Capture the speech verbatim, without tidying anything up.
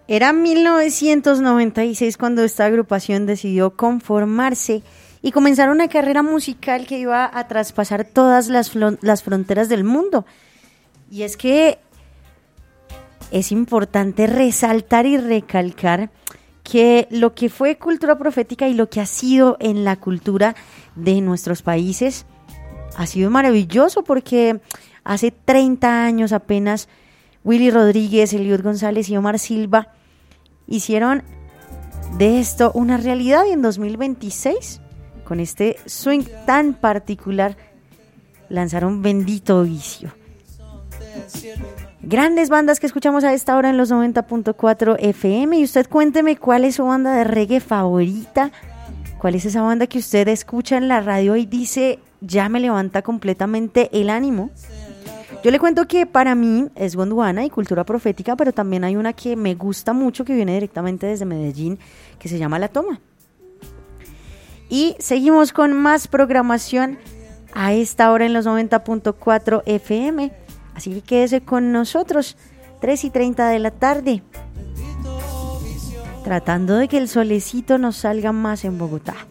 Era mil novecientos noventa y seis cuando esta agrupación decidió conformarse y comenzar una carrera musical que iba a traspasar todas las, flo- las fronteras del mundo. Y es que es importante resaltar y recalcar que lo que fue cultura profética y lo que ha sido en la cultura de nuestros países ha sido maravilloso, porque hace treinta años apenas Willy Rodríguez, Eliud González y Omar Silva hicieron de esto una realidad, y en dos mil veintiséis, con este swing tan particular, lanzaron Bendito Vicio. Grandes bandas que escuchamos a esta hora en los noventa punto cuatro F M. Y usted cuénteme cuál es su banda de reggae favorita, cuál es esa banda que usted escucha en la radio y dice, ya me levanta completamente el ánimo. Yo le cuento que para mí es Gondwana y cultura profética, pero también hay una que me gusta mucho, que viene directamente desde Medellín, que se llama La Toma. Y seguimos con más programación a esta hora en los noventa punto cuatro F M. Así que quédese con nosotros, tres y treinta de la tarde, tratando de que el solecito nos salga más en Bogotá.